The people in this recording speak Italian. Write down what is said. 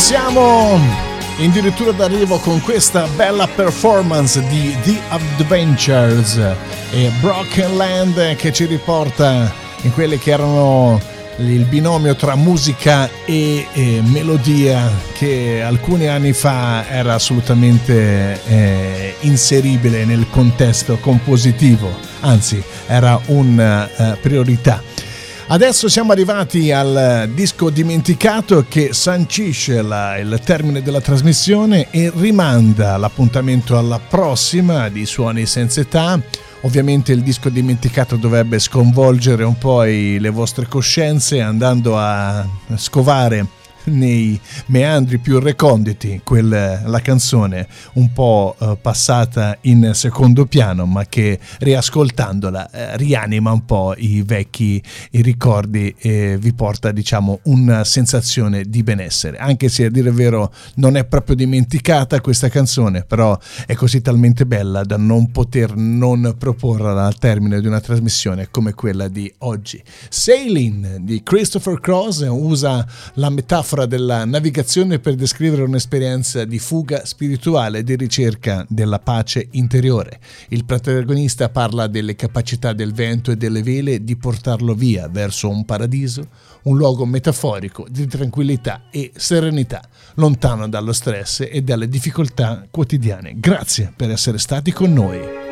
Siamo addirittura d'arrivo con questa bella performance di The Adventures e Broken Land, che ci riporta in quelli che erano il binomio tra musica e melodia, che alcuni anni fa era assolutamente inseribile nel contesto compositivo, anzi era una priorità. Adesso siamo arrivati al disco dimenticato, che sancisce il termine della trasmissione e rimanda l'appuntamento alla prossima di Suoni senza età. Ovviamente il disco dimenticato dovrebbe sconvolgere un po' le vostre coscienze, andando a scovare nei meandri più reconditi la canzone un po' passata in secondo piano, ma che riascoltandola rianima un po' i ricordi e vi porta, diciamo, una sensazione di benessere, anche se a dire il vero non è proprio dimenticata questa canzone, però è così talmente bella da non poter non proporla al termine di una trasmissione come quella di oggi. Sailing di Christopher Cross usa la metafora della navigazione per descrivere un'esperienza di fuga spirituale e di ricerca della pace interiore. Il protagonista parla delle capacità del vento e delle vele di portarlo via verso un paradiso, un luogo metaforico di tranquillità e serenità, lontano dallo stress e dalle difficoltà quotidiane. Grazie per essere stati con noi.